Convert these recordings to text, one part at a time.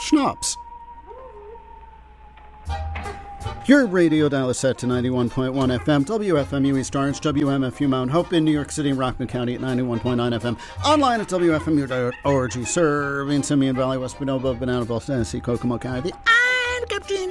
schnapps. Your radio dial is set to 91.1 FM, WFMU East Orange, WMFU Mount Hope in New York City and Rockland County at 91.9 FM. Online at WFMU.org, serving Simeon Valley, West Bonobo, Bananaville, Tennessee, Kokomo County, and Captain.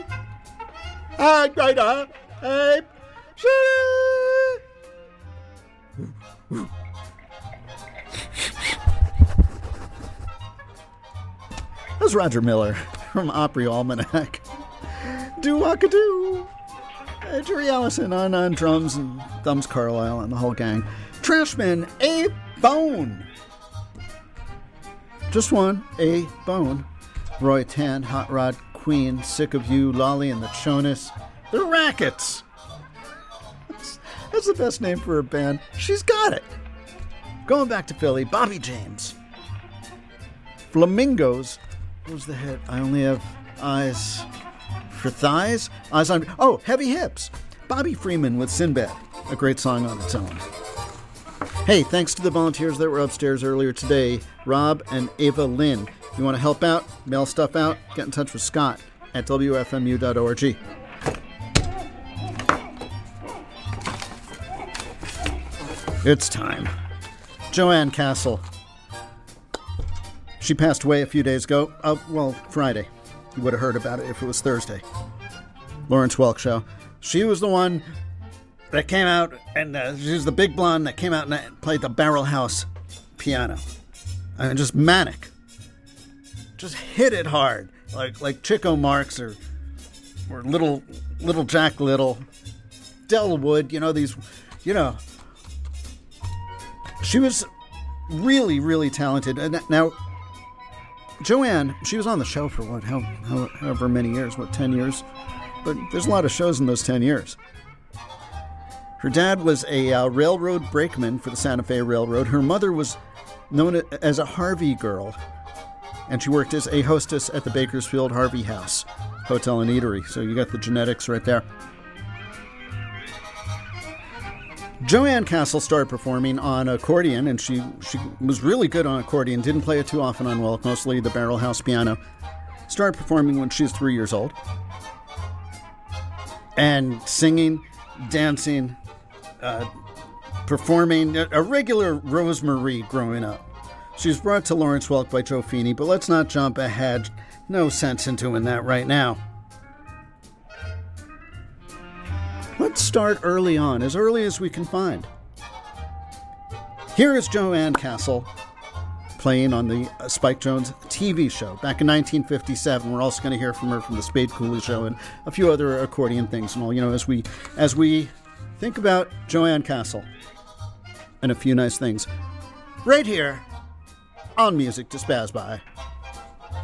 That's Roger Miller from Opry Almanac. Do-waka-doo. Jerry Allison on drums and Thumbs Carlisle and the whole gang. Trashman, a bone. Just one, a bone. Roy Tan, Hot Rod Queen, Sick of You, Lolly and the Chonis. The Rackets. That's the best name for a band. She's got it. Going back to Philly, Bobby James. Flamingos. What was the hit? I Only Have Eyes for Thighs? Eyes on... Oh, Heavy Hips. Bobby Freeman with Sinbad. A great song on its own. Hey, thanks to the volunteers that were upstairs earlier today, Rob and Ava Lynn. You want to help out, mail stuff out, get in touch with Scott at WFMU.org. It's time. Joanne Castle. She passed away a few days ago. Friday. You would have heard about it if it was Thursday. Lawrence Welk Show. She was the one that came out, and she was the big blonde that came out and played the Barrel House piano. And just manic. Just hit it hard. Like Chico Marx or Little Jack Little. Del Wood, she was really, really talented. And now, Joanne, she was on the show for however many years, 10 years? But there's a lot of shows in those 10 years. Her dad was a railroad brakeman for the Santa Fe Railroad. Her mother was known as a Harvey girl, and she worked as a hostess at the Bakersfield Harvey House Hotel and Eatery. So you got the genetics right there. Joanne Castle started performing on accordion, and she was really good on accordion. Didn't play it too often on Welk, mostly the Barrel House piano. Started performing when she was 3 years old. And singing, dancing, performing, a regular Rosemarie growing up. She was brought to Lawrence Welk by Joe Feeney, but let's not jump ahead. No sense in doing that right now. Let's start early on, as early as we can find. Here is Joanne Castle playing on the Spike Jones TV show back in 1957. We're also going to hear from her from the Spade Cooley show and a few other accordion things and all, as we think about Joanne Castle and a few nice things right here on Music to Spaz By.